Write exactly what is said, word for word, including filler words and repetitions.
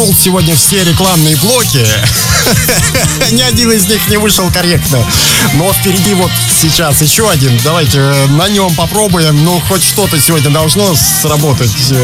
пропорол сегодня все рекламные блоки. Ни один из них не вышел корректно. Но впереди вот сейчас еще один. Давайте на нем попробуем. Ну, хоть что-то сегодня должно сработать.